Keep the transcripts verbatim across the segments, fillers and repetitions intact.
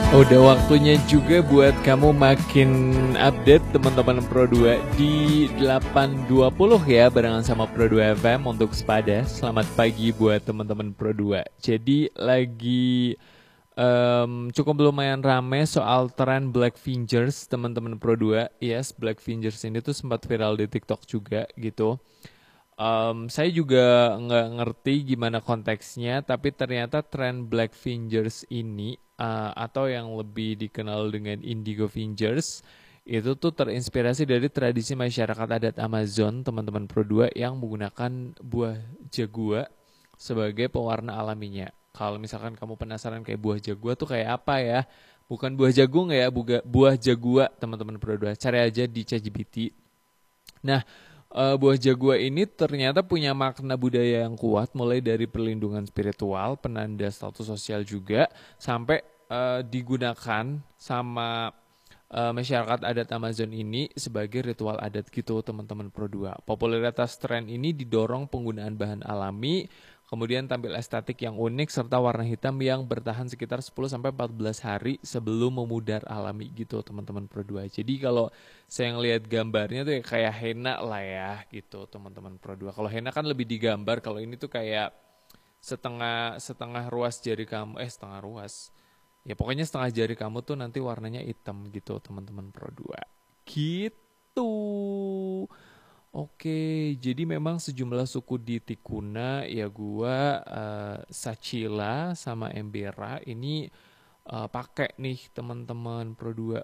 Udah waktunya juga buat kamu makin update teman-teman Pro dua di delapan dua puluh ya, barengan sama Pro dua F M untuk Sepada. Selamat pagi buat teman-teman Pro dua. Jadi lagi um, cukup lumayan rame soal tren Black Fingers teman-teman Pro dua. Yes, Black Fingers ini tuh sempat viral di TikTok juga gitu. Um, saya juga nggak ngerti gimana konteksnya, tapi ternyata tren Black Fingers ini uh, atau yang lebih dikenal dengan Indigo Fingers itu tuh terinspirasi dari tradisi masyarakat adat Amazon teman-teman Pro dua yang menggunakan buah jagua sebagai pewarna alaminya. Kalau misalkan kamu penasaran kayak buah jagua tuh kayak apa ya? Bukan buah jagung ya, buga, buah jagua teman-teman Pro dua. Cari aja di ChatGPT. Nah, Uh, buah jagua ini ternyata punya makna budaya yang kuat, mulai dari perlindungan spiritual, penanda status sosial juga, sampai uh, digunakan sama uh, masyarakat adat Amazon ini sebagai ritual adat gitu teman-teman Pro dua. Popularitas tren ini didorong penggunaan bahan alami, kemudian tampil estetik yang unik, serta warna hitam yang bertahan sekitar sepuluh sampai empat belas hari sebelum memudar alami gitu teman-teman Pro dua. Jadi kalau saya ngelihat gambarnya tuh ya kayak henna lah ya gitu teman-teman Pro dua. Kalau henna kan lebih digambar, kalau ini tuh kayak setengah setengah ruas jari kamu, eh setengah ruas. Ya pokoknya setengah jari kamu tuh nanti warnanya hitam gitu teman-teman Pro dua. Gitu. Oke, jadi memang sejumlah suku di Tikuna, ya gua, uh, Sacila sama Embera ini uh, pakai nih teman-teman Pro dua.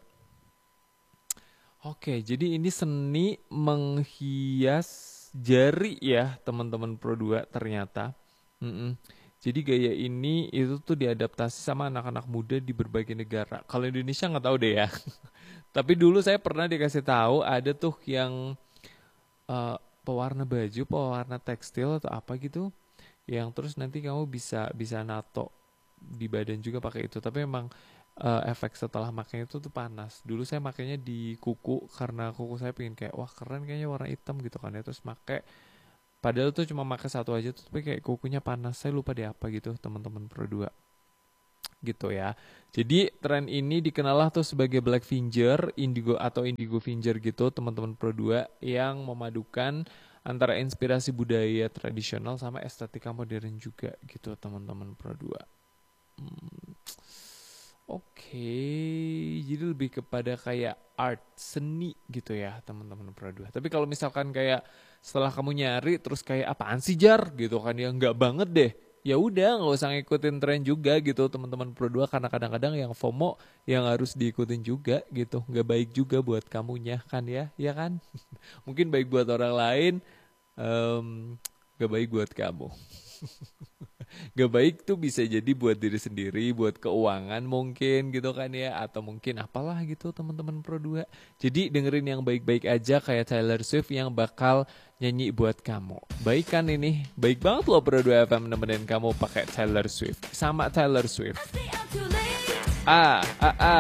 Oke, jadi ini seni menghias jari ya teman-teman Pro dua ternyata. Mm-mm. Jadi gaya ini itu tuh diadaptasi sama anak-anak muda di berbagai negara. Kalau Indonesia nggak tahu deh ya. Tapi dulu saya pernah dikasih tahu ada tuh yang uh, pewarna baju, pewarna tekstil atau apa gitu, yang terus nanti kamu bisa bisa nato di badan juga pakai itu. Tapi emang uh, efek setelah makanya itu tuh panas. Dulu saya makainya di kuku karena kuku saya pengen kayak wah keren kayaknya warna hitam gitu kan ya, terus pakai. Padahal tuh cuma pakai satu aja tuh, tapi kayak kukunya panas. Saya lupa deh apa gitu teman-teman Pro dua. Gitu ya. Jadi tren ini dikenal tuh sebagai Black Finger, Indigo atau Indigo Finger gitu teman-teman Pro dua, yang memadukan antara inspirasi budaya tradisional sama estetika modern juga gitu teman-teman Pro dua. Hmm. Oke, okay. Jadi lebih kepada kayak art, seni gitu ya teman-teman Pro dua. Tapi kalau misalkan kayak setelah kamu nyari terus kayak apaan sih Jar gitu kan ya, nggak banget deh. Ya udah nggak usah ngikutin tren juga gitu teman-teman Pro dua, karena kadang-kadang yang FOMO yang harus diikutin juga gitu, nggak baik juga buat kamunya kan ya, ya kan? Mungkin baik buat orang lain, um, nggak baik buat kamu. Gak baik tuh bisa jadi buat diri sendiri, buat keuangan mungkin gitu kan ya, atau mungkin apalah gitu teman-teman Pro dua. Jadi dengerin yang baik-baik aja kayak Taylor Swift yang bakal nyanyi buat kamu. Baik kan ini? Baik banget loh Pro dua F M nemenin kamu pakai Taylor Swift. Sama Taylor Swift. Ah, ah, ah.